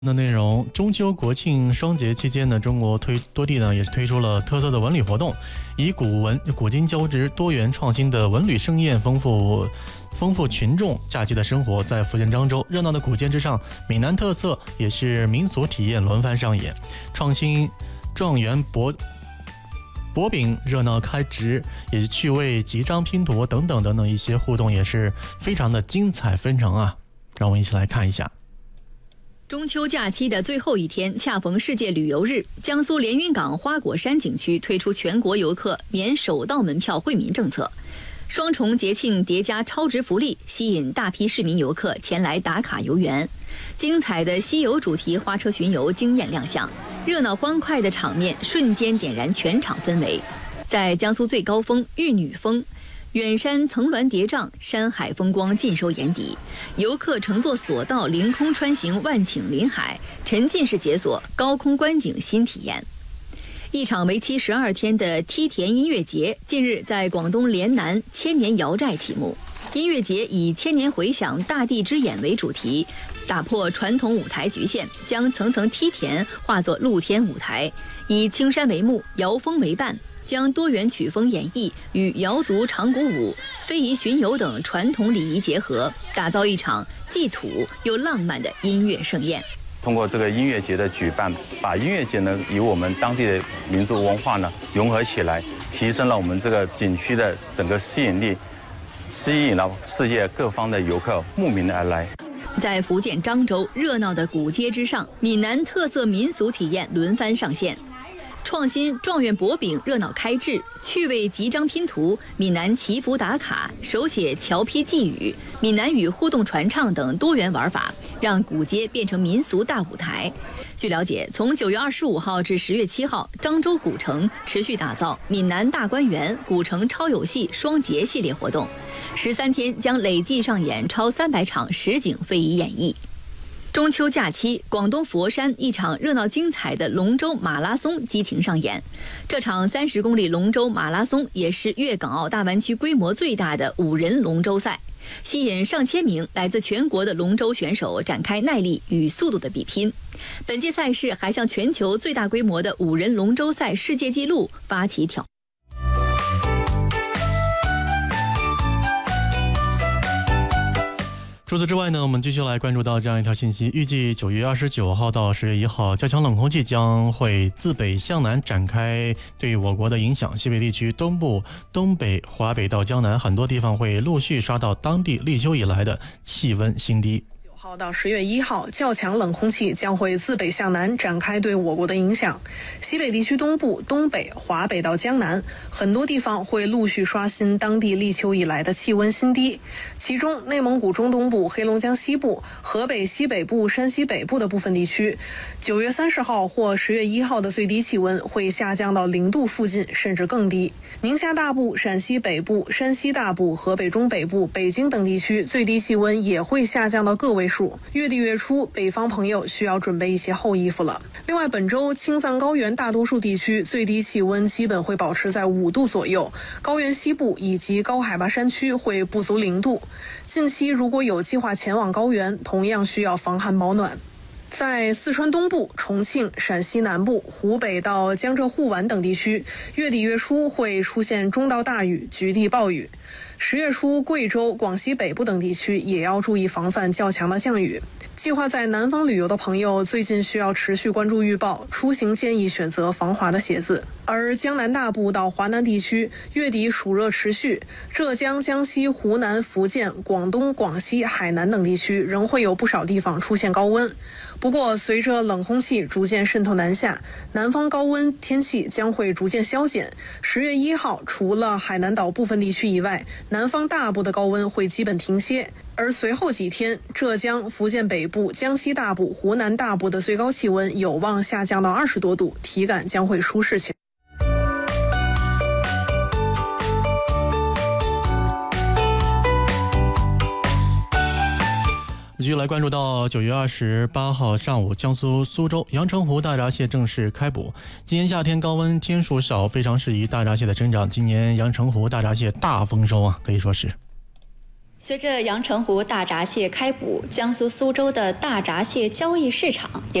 的内容，中秋国庆双节期间呢，中国多地呢也是推出了特色的文旅活动，以古今交织、多元创新的文旅盛宴丰富群众假期的生活。在福建漳州热闹的古街之上，闽南特色也是民俗体验轮番上演，创新状元薄饼热闹开支，也是趣味集章拼图等等一些互动，也是非常的精彩纷呈啊！让我们一起来看一下。 中秋假期的最后一天，恰逢世界旅游日，江苏连云港花果山景区推出全国游客免首道门票惠民政策，双重节庆叠加超值福利，吸引大批市民游客前来打卡游园。精彩的西游主题花车巡游惊艳亮相，热闹欢快的场面瞬间点燃全场氛围。在江苏最高峰玉女峰，远山层峦叠嶂，山海风光尽收眼底，游客乘坐索道凌空穿行万顷林海，沉浸式解锁高空观景新体验。一场为期12天的梯田音乐节近日在广东连南千年瑶寨启幕。音乐节以千年回响大地之眼为主题，打破传统舞台局限，将层层梯田化作露天舞台，以青山为幕，瑶峰为伴，将多元曲风演绎与瑶族长鼓舞、非遗巡游等传统礼仪结合，打造一场既土又浪漫的音乐盛宴。 通过这个音乐节的举办，把音乐节呢与我们当地的民族文化呢融合起来，提升了我们这个景区的整个吸引力，吸引了世界各方的游客慕名而来。 在福建漳州热闹的古街之上，闽南特色民俗体验轮番上线。创新状元薄饼热闹开制，趣味集章拼图、闽南祈福打卡、手写桥批寄语、闽南语互动传唱等多元玩法，让古街变成民俗大舞台。据了解，从9月25号至10月7号，漳州古城持续打造闽南大观园、古城超有戏双节系列活动，13天将累计上演超300场实景非遗演绎。中秋假期，广东佛山一场热闹精彩的龙舟马拉松激情上演。这场30公里龙舟马拉松也是粤港澳大湾区规模最大的5人龙舟赛，吸引上千名来自全国的龙舟选手展开耐力与速度的比拼。本届赛事还向全球最大规模的5人龙舟赛世界纪录发起挑战。 除此之外呢，我们继续来关注到这样一条信息，预计9月29号到10月1号，较强冷空气将会自北向南展开，对我国的影响，西北地区东部、东北、华北到江南很多地方会陆续刷到当地立秋以来的气温新低。 号到10月1号，较强冷空气将会自北向南展开对我国的影响，西北地区东部、东北、华北到江南很多地方会陆续刷新当地立秋以来的气温新低，其中内蒙古中东部、黑龙江西部、河北西北部、山西北部的部分地区，9月30号或10月1号的最低气温会下降到0度附近，甚至更低。宁夏大部、陕西北部、山西大部、河北中北部、北京等地区最低气温也会下降到个位数。月底月初，北方朋友需要准备一些厚衣服了。另外，本周青藏高原大多数地区最低气温基本会保持在5度左右，高原西部以及高海拔山区会不足0度。近期如果有计划前往高原，同样需要防寒保暖。在四川东部、重庆、陕西南部、湖北到江浙沪皖等地区，月底月初会出现中到大雨，局地暴雨。10月初，贵州、广西北部等地区也要注意防范较强的降雨。计划在南方旅游的朋友，最近需要持续关注预报，出行建议选择防滑的鞋子。而江南大部到华南地区，月底暑热持续，浙江、江西、湖南、福建、广东、广西、海南等地区仍会有不少地方出现高温。不过，随着冷空气逐渐渗透南下，南方高温天气将会逐渐消减。10月1号，除了海南岛部分地区以外，南方大部的高温会基本停歇。而随后几天，浙江、福建北部、江西大部、湖南大部的最高气温有望下降到20多度，体感将会舒适起来。 继续来关注到9月28号上午，江苏苏州阳澄湖大闸蟹正式开捕。今年夏天高温天数少，非常适宜大闸蟹的生长。今年阳澄湖大闸蟹大丰收啊，可以说是。 随着阳澄湖大闸蟹开捕，江苏苏州的大闸蟹交易市场也